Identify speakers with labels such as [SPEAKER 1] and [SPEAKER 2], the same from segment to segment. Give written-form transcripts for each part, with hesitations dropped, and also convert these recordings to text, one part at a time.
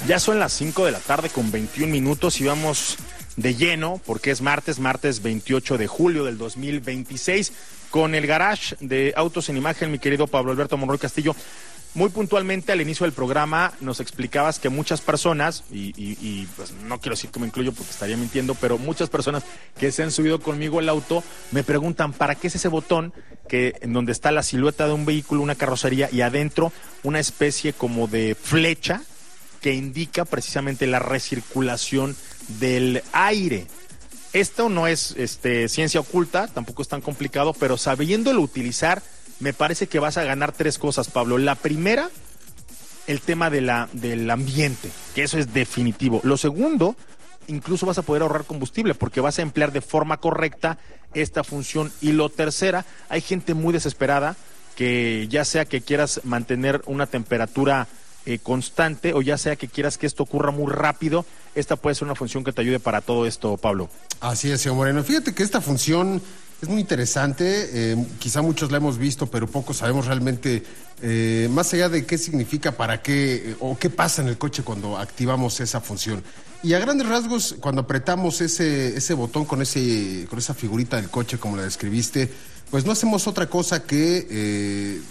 [SPEAKER 1] Ya son las 5 de la tarde con 21 minutos y vamos de lleno porque es martes 28 de julio del 2026 con el garage de Autos en Imagen, mi querido Pablo Alberto Monroy Castillo. Muy puntualmente al inicio del programa nos explicabas que muchas personas, y pues no quiero decir que me incluyo porque estaría mintiendo, pero muchas personas que se han subido conmigo el auto me preguntan ¿para qué es ese botón en donde está la silueta de un vehículo, una carrocería y adentro una especie como de flecha que indica precisamente la recirculación del aire? Esto no es ciencia oculta, tampoco es tan complicado, pero sabiéndolo utilizar me parece que vas a ganar tres cosas, Pablo. La primera, el tema del ambiente, que eso es definitivo. Lo segundo, incluso vas a poder ahorrar combustible porque vas a emplear de forma correcta esta función. Y lo tercera, hay gente muy desesperada que ya sea que quieras mantener una temperatura constante o ya sea que quieras que esto ocurra muy rápido, esta puede ser una función que te ayude para todo esto, Pablo.
[SPEAKER 2] Así es, señor Moreno. Fíjate que esta función es muy interesante, quizá muchos la hemos visto, pero pocos sabemos realmente, más allá de qué significa, para qué, o qué pasa en el coche cuando activamos esa función. Y a grandes rasgos, cuando apretamos ese botón con esa figurita del coche, como la describiste, pues no hacemos otra cosa que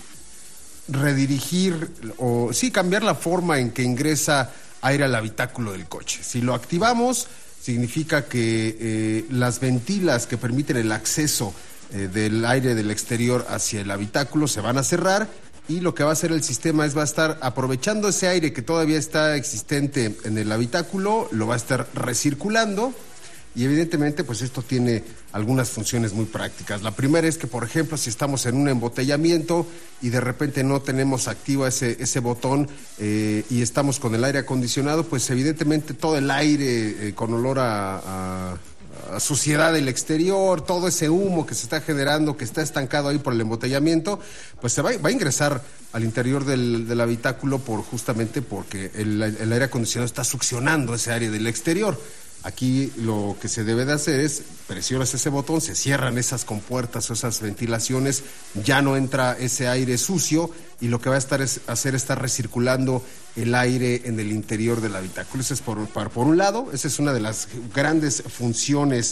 [SPEAKER 2] redirigir, o sí, cambiar la forma en que ingresa aire al habitáculo del coche. Si lo activamos, significa que las ventilas que permiten el acceso del aire del exterior hacia el habitáculo se van a cerrar y lo que va a hacer el sistema va a estar aprovechando ese aire que todavía está existente en el habitáculo, lo va a estar recirculando y evidentemente pues esto tiene algunas funciones muy prácticas. La primera es que, por ejemplo, si estamos en un embotellamiento y de repente no tenemos activo ese botón y estamos con el aire acondicionado, pues evidentemente todo el aire con olor a suciedad del exterior, todo ese humo que se está generando, que está estancado ahí por el embotellamiento, pues se va a ingresar al interior del habitáculo justamente porque el aire acondicionado está succionando ese aire del exterior. Aquí lo que se debe de hacer es presionas ese botón, se cierran esas compuertas o esas ventilaciones, ya no entra ese aire sucio y lo que va a hacer es estar recirculando el aire en el interior del habitáculo. Eso es por un lado, esa es una de las grandes funciones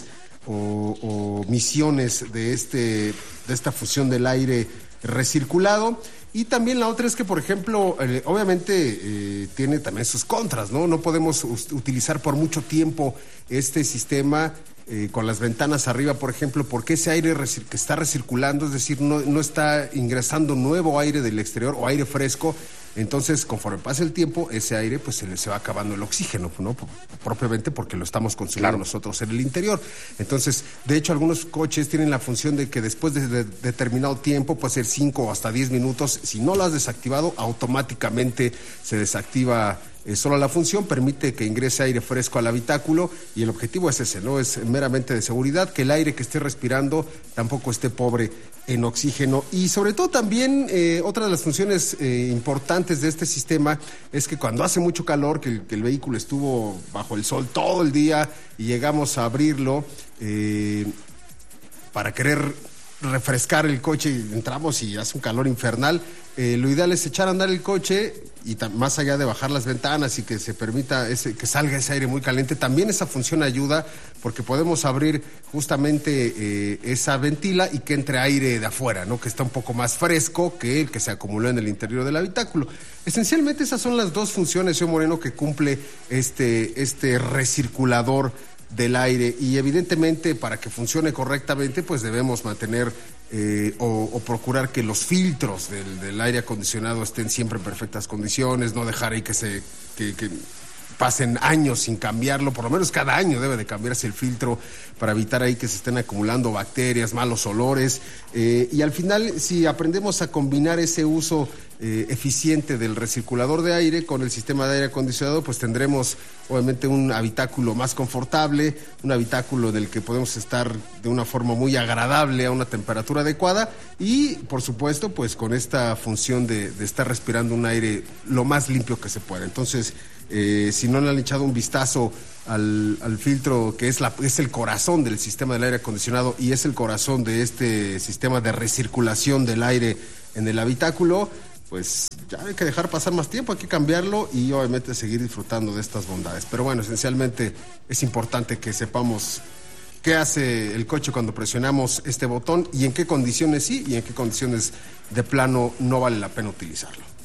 [SPEAKER 2] o misiones de esta función del aire recirculado. Y también la otra es que, por ejemplo, obviamente tiene también sus contras, ¿no? No podemos utilizar por mucho tiempo este sistema con las ventanas arriba, por ejemplo, porque ese aire que está recirculando, es decir, no está ingresando nuevo aire del exterior o aire fresco. Entonces, conforme pasa el tiempo, ese aire pues se va acabando el oxígeno, ¿no? Propiamente porque lo estamos consumiendo nosotros en el interior. Entonces, de hecho, algunos coches tienen la función de que después de determinado tiempo, puede ser 5 o hasta 10 minutos, si no lo has desactivado, automáticamente se desactiva solo la función, permite que ingrese aire fresco al habitáculo y el objetivo es ese, ¿no? Es meramente de seguridad, que el aire que esté respirando tampoco esté pobre en oxígeno. Y sobre todo también otra de las funciones importantes de este sistema es que cuando hace mucho calor, que el vehículo estuvo bajo el sol todo el día y llegamos a abrirlo para querer refrescar el coche y entramos y hace un calor infernal, lo ideal es echar a andar el coche y más allá de bajar las ventanas y que se permita que salga ese aire muy caliente, también esa función ayuda porque podemos abrir justamente esa ventila y que entre aire de afuera, ¿no? Que está un poco más fresco que el que se acumuló en el interior del habitáculo. Esencialmente esas son las dos funciones, señor Moreno, que cumple este recirculador del aire y evidentemente para que funcione correctamente pues debemos mantener o procurar que los filtros del aire acondicionado estén siempre en perfectas condiciones, no dejar ahí que pasen años sin cambiarlo, por lo menos cada año debe de cambiarse el filtro para evitar ahí que se estén acumulando bacterias, malos olores, y al final si aprendemos a combinar ese uso eficiente del recirculador de aire con el sistema de aire acondicionado, pues tendremos obviamente un habitáculo más confortable, un habitáculo en el que podemos estar de una forma muy agradable a una temperatura adecuada y por supuesto pues con esta función de estar respirando un aire lo más limpio que se pueda. Entonces si no le han echado un vistazo al filtro que es el corazón del sistema del aire acondicionado y es el corazón de este sistema de recirculación del aire en el habitáculo, pues ya hay que dejar pasar más tiempo, hay que cambiarlo y obviamente seguir disfrutando de estas bondades. Pero bueno, esencialmente es importante que sepamos qué hace el coche cuando presionamos este botón y en qué condiciones sí y en qué condiciones de plano no vale la pena utilizarlo.